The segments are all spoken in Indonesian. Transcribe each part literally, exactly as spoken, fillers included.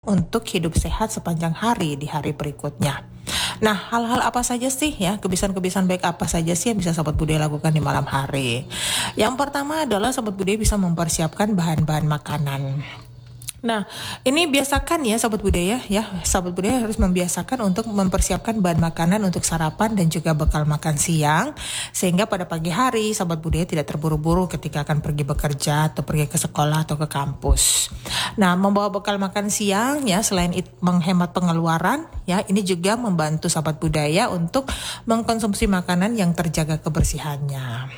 untuk hidup sehat sepanjang hari di hari berikutnya. Nah, hal-hal apa saja sih ya, kebiasaan-kebiasaan baik apa saja sih yang bisa sahabat budaya lakukan di malam hari? Yang pertama adalah sahabat budaya bisa mempersiapkan bahan-bahan makanan. Nah, ini biasakan ya sahabat budaya ya, sahabat budaya harus membiasakan untuk mempersiapkan bahan makanan untuk sarapan dan juga bekal makan siang, sehingga pada pagi hari sahabat budaya tidak terburu-buru ketika akan pergi bekerja atau pergi ke sekolah atau ke kampus. Nah, membawa bekal makan siang ya, selain itu menghemat pengeluaran ya, ini juga membantu sahabat budaya untuk mengkonsumsi makanan yang terjaga kebersihannya.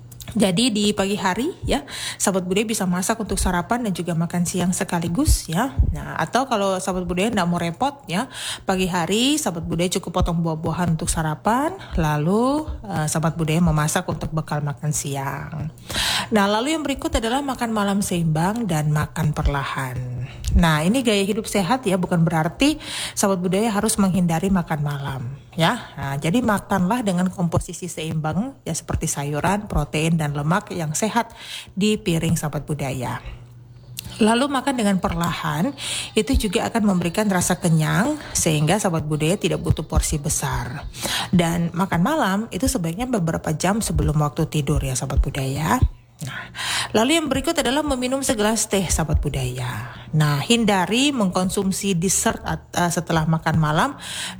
Jadi di pagi hari ya, sahabat budaya bisa masak untuk sarapan dan juga makan siang sekaligus ya. Nah, atau kalau sahabat budaya tidak mau repot ya, pagi hari sahabat budaya cukup potong buah-buahan untuk sarapan, lalu uh, sahabat budaya memasak untuk bekal makan siang. Nah, lalu yang berikut adalah makan malam seimbang dan makan perlahan. Nah, ini gaya hidup sehat ya, bukan berarti sahabat budaya harus menghindari makan malam ya. Nah, jadi makanlah dengan komposisi seimbang ya, seperti sayuran, protein dan lemak yang sehat di piring sahabat budaya. Lalu makan dengan perlahan itu juga akan memberikan rasa kenyang sehingga sahabat budaya tidak butuh porsi besar. Dan makan malam itu sebaiknya beberapa jam sebelum waktu tidur ya sahabat budaya. Nah, lalu yang berikut adalah meminum segelas teh sahabat budaya. Nah, hindari mengkonsumsi dessert uh, setelah makan malam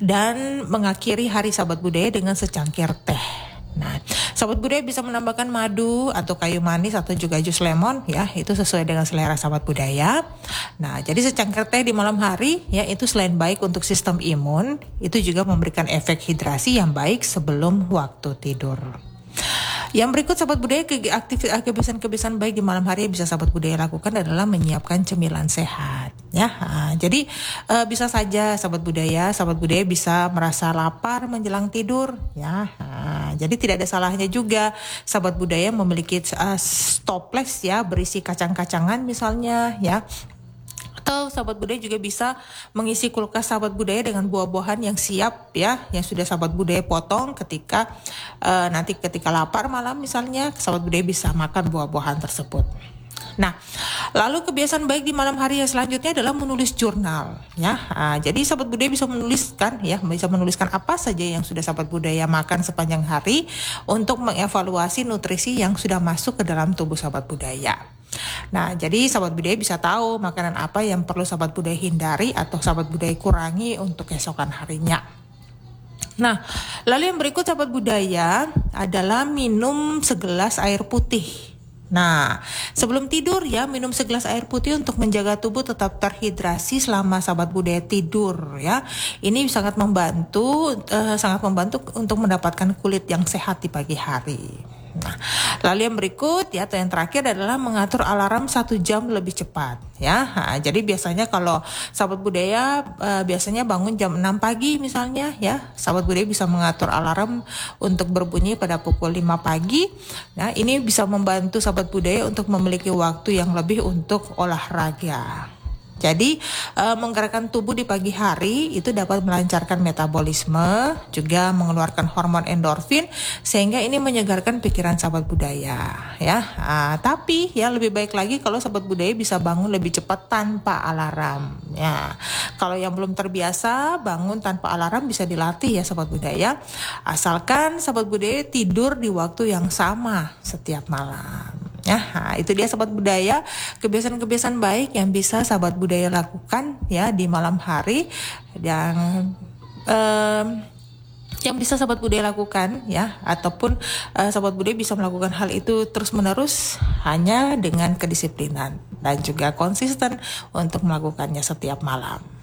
dan mengakhiri hari sahabat budaya dengan secangkir teh. Nah, sahabat budaya bisa menambahkan madu atau kayu manis atau juga jus lemon ya, itu sesuai dengan selera sahabat budaya. Nah, jadi secangkir teh di malam hari ya, itu selain baik untuk sistem imun, itu juga memberikan efek hidrasi yang baik sebelum waktu tidur. Yang berikut sahabat budaya, kebiasaan-kebiasaan baik di malam hari yang bisa sahabat budaya lakukan adalah menyiapkan cemilan sehat ya. Nah, jadi uh, bisa saja sahabat budaya, sahabat budaya bisa merasa lapar menjelang tidur ya. Nah, jadi tidak ada salahnya juga sahabat budaya memiliki uh, toples ya berisi kacang-kacangan misalnya ya. Atau sahabat budaya juga bisa mengisi kulkas sahabat budaya dengan buah-buahan yang siap ya, yang sudah sahabat budaya potong ketika uh, nanti ketika lapar malam misalnya, sahabat budaya bisa makan buah-buahan tersebut. Nah, lalu kebiasaan baik di malam hari yang selanjutnya adalah menulis jurnal ya. Nah, jadi sahabat budaya bisa menuliskan ya, bisa menuliskan apa saja yang sudah sahabat budaya makan sepanjang hari untuk mengevaluasi nutrisi yang sudah masuk ke dalam tubuh sahabat budaya. Nah, jadi sahabat budaya bisa tahu makanan apa yang perlu sahabat budaya hindari atau sahabat budaya kurangi untuk keesokan harinya. Nah, lalu yang berikut sahabat budaya adalah minum segelas air putih. Nah, sebelum tidur ya, minum segelas air putih untuk menjaga tubuh tetap terhidrasi selama sahabat budaya tidur ya. Ini sangat membantu, uh, sangat membantu untuk mendapatkan kulit yang sehat di pagi hari. Nah, lalu yang berikut ya, atau yang terakhir adalah mengatur alarm satu jam lebih cepat ya. Nah, jadi biasanya kalau sahabat budaya uh, biasanya bangun jam enam pagi misalnya ya, sahabat budaya bisa mengatur alarm untuk berbunyi pada pukul lima pagi. Nah, ini bisa membantu sahabat budaya untuk memiliki waktu yang lebih untuk olahraga. Jadi uh, menggerakkan tubuh di pagi hari itu dapat melancarkan metabolisme, juga mengeluarkan hormon endorfin, sehingga ini menyegarkan pikiran sahabat budaya ya. Uh, tapi ya lebih baik lagi kalau sahabat budaya bisa bangun lebih cepat tanpa alarm ya. Kalau yang belum terbiasa bangun tanpa alarm bisa dilatih ya sahabat budaya, asalkan sahabat budaya tidur di waktu yang sama setiap malam. Ya, nah, itu dia sahabat budaya, kebiasaan-kebiasaan baik yang bisa sahabat budaya lakukan ya di malam hari, yang um, yang bisa sahabat budaya lakukan ya, ataupun uh, sahabat budaya bisa melakukan hal itu terus-menerus hanya dengan kedisiplinan dan juga konsisten untuk melakukannya setiap malam.